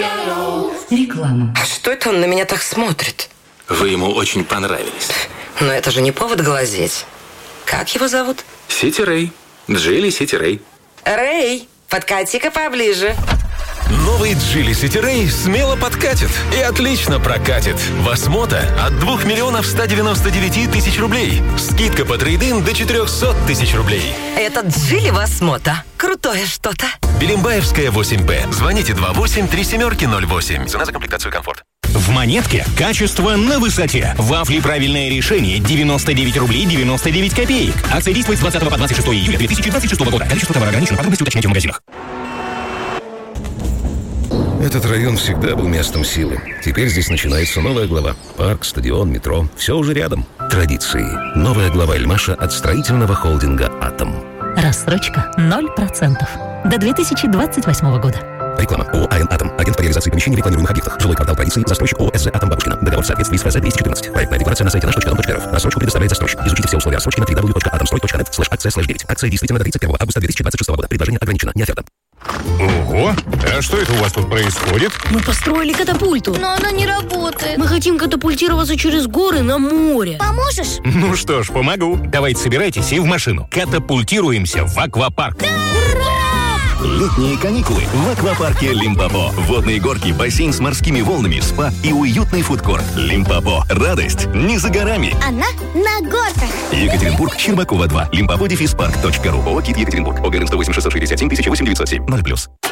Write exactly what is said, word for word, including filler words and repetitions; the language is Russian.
Реклама. А что это он на меня так смотрит? Вы ему очень понравились. Но это же не повод глазеть. Как его зовут? Сити Рэй. Джилли Сити Рэй. Рэй, подкати-ка поближе. Новый Geely City Ray смело подкатит и отлично прокатит. Восмота от двух миллионов ста девяноста девяти тысяч рублей. Скидка по трейд-ин до четырехсот тысяч рублей. Этот Geely Восмота. Крутое что-то. Белимбаевская, восемь Б. Звоните два восемь три семь ноль восемь. Цена за комплектацию комфорт. В Монетке качество на высоте. Вафли «Правильное решение» девяносто девять рублей девяносто девять копеек. Акция действует с двадцатого по двадцать шестое июля две тысячи двадцать шестого года. Количество товара ограничено. Подробности уточняйте в магазинах. Этот район всегда был местом силы. Теперь здесь начинается новая глава. Парк, стадион, метро. Все уже рядом. Традиции. Новая глава Эльмаша от строительного холдинга «Атом». Рассрочка ноль процентов. До две тысячи двадцать восьмого года. Реклама. ООО «АН Атом». Агент по реализации помещений в рекламируемых объектах. Жилой квартал традиций. Застройщик ООО «СЗ Атом Бабушкина». Договор в соответствии с ФЗ двести четырнадцать. Проектная декларация на сайте наш точка ком точка эр эф. Рассрочку предоставляет застройщик. Изучите все условия рассрочки на дабл ю дабл ю дабл ю точка атомстрой точка нет слэш акция слэш девять. Акция действительно до тридцать первого августа две тысячи двадцать шестого года. Предложение ограничено. Не оферта. Ого! А что это у вас тут происходит? Мы построили катапульту. Но она не работает. Мы хотим катапультироваться через горы на море. Поможешь? Ну что ж, помогу. Давайте собирайтесь и в машину. Катапультируемся в аквапарк. Да! Ура! Летние каникулы в аквапарке Лимпопо. Водные горки, бассейн с морскими волнами, спа и уютный фудкорт. Лимпопо. Радость не за горами. Она на горках. Екатеринбург, Щербакова два. Лимпопо дефис парк точка ру. ООО «Кит Екатеринбург». ОГРН сто восемь шестьсот шестьдесят семь тысяча восемь девятьсот семь. ноль плюс.